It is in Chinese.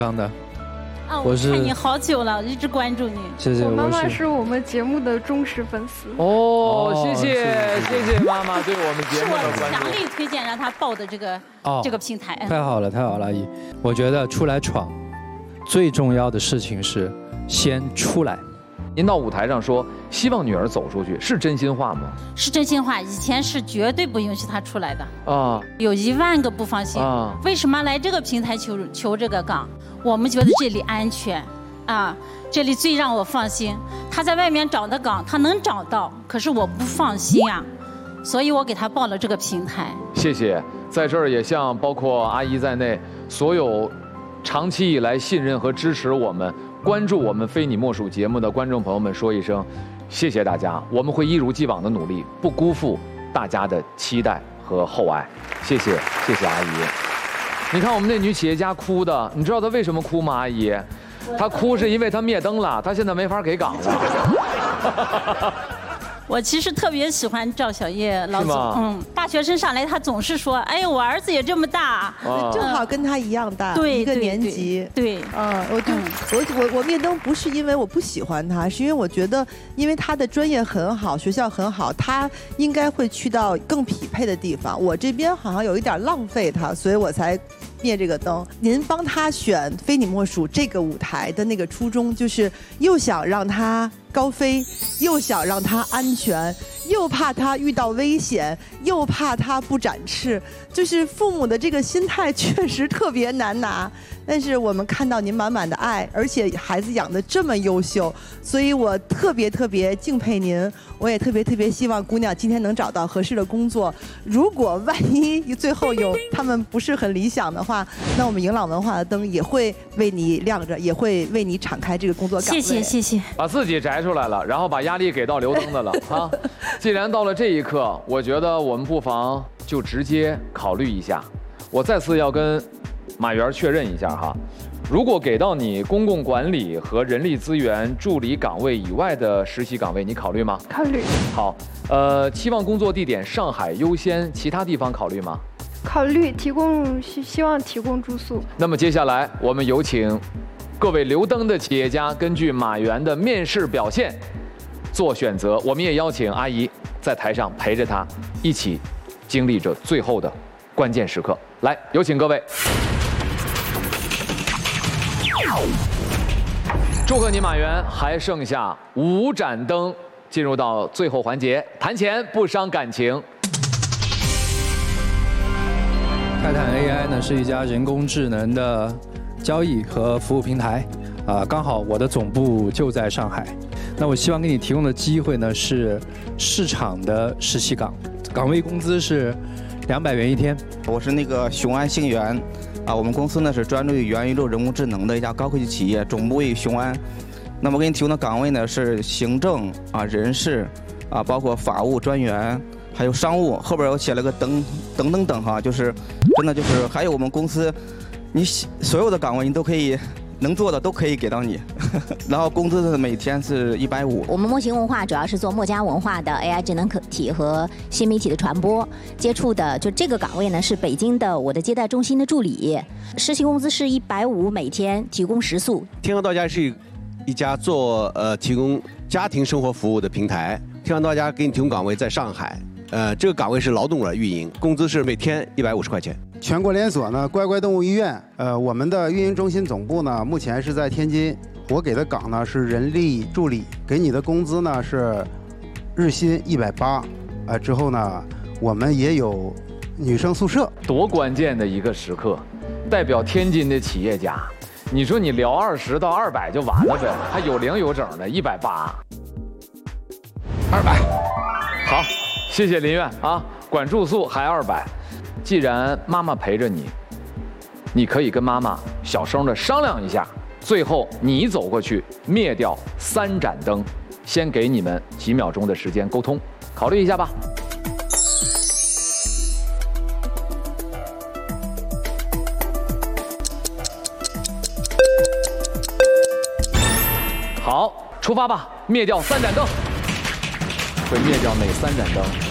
刚的。 我看你好久了，一直关注你。 谢谢。 我妈妈是我们节目的忠实粉丝。 哦，谢谢妈妈对我们节目的关注。 是我强力推荐让她报的这个平台。 太好了，阿姨。我觉得出来闯，最重要的事情是先出来。 您到舞台上说希望女儿走出去，是真心话吗？ 是真心话，以前是绝对不允许她出来的啊， 有10000个不放心啊。 为什么来这个平台求这个岗？我们觉得这里安全，啊，这里最让我放心。她在外面找的岗，她能找到，可是我不放心啊，所以我给她报了这个平台。 谢谢，在这儿也向包括阿姨在内所有长期以来信任和支持我们、关注我们非你莫属节目的观众朋友们说一声，谢谢大家，我们会一如既往的努力，不辜负大家的期待和厚爱。谢谢阿姨。你看我们那女企业家哭的，你知道她为什么哭吗？阿姨，她哭是因为她灭灯了，她现在没法给岗了。 我其实特别喜欢赵小叶老总，大学生上来他总是说，哎，我儿子也这么大， 正好跟他一样大， 对， 一个年级， 对， 我灭灯不是因为我不喜欢他，是因为我觉得，因为他的专业很好，学校很好，他应该会去到更匹配的地方，我这边好像有一点浪费他，所以我才灭这个灯。您帮他选非你莫属这个舞台的那个初衷，就是又想让他高飞，又想让他安全，又怕他遇到危险，又怕他不展翅，就是父母的这个心态确实特别难拿。但是我们看到您满满的爱，而且孩子养得这么优秀，所以我特别敬佩您。我也特别希望姑娘今天能找到合适的工作。如果万一最后有他们不是很理想的话，那我们迎朗文化的灯也会为你亮着，也会为你敞开这个工作岗位。 谢谢。 把自己摘出来了，然后把压力给到刘灯的了啊！既然到了这一刻，我觉得我们不妨就直接考虑一下。我再次要跟马原确认一下哈，如果给到你公共管理和人力资源助理岗位以外的实习岗位，你考虑吗？ 考虑。 好，期望工作地点上海优先，其他地方考虑吗？ 考虑，希望提供住宿。 那么接下来我们有请各位留灯的企业家根据马原的面试表现做选择，我们也邀请阿姨在台上陪着他一起经历着最后的关键时刻。来，有请各位。祝贺你马原，还剩下5盏灯，进入到最后环节，谈钱不伤感情。 泰坦 AI 呢是一家人工智能的交易和服务平台，刚好我的总部就在上海。那我希望给你提供的机会呢是市场的实习岗，岗位工资是200元一天。 我是那个雄安星源，我们公司呢是专注于元宇宙人工智能的一家高科技企业，总部位于雄安。那么给你提供的岗位呢是行政人事包括法务专员，还有商务，后边我写了个等哈，就是真的就是还有我们公司，你所有的岗位你都可以能做的都可以给到你，然后工资是每天是150。 我们墨行文化主要是做墨家文化的 AI 智能客体和新媒体的传播，接触的就这个岗位呢是北京的我的接待中心的助理，实习工资是150每天，提供食宿。 天航到家是一家做提供家庭生活服务的平台，天航到家给你提供岗位在上海，这个岗位是劳动者运营，工资是每天150块钱。 全国连锁呢，乖乖动物医院，我们的运营中心总部呢，目前是在天津。我给的岗呢是人力助理，给你的工资呢是日薪180，之后呢，我们也有女生宿舍。 多关键的一个时刻，代表天津的企业家，你说你聊20到200就完了呗，还有零有整的180，200。好，谢谢林苑啊，管住宿还200。既然妈妈陪着你，你可以跟妈妈小声的商量一下，最后你走过去灭掉3盏灯，先给你们几秒钟的时间沟通，考虑一下吧。好，出发吧，灭掉3盏灯。会灭掉哪3盏灯？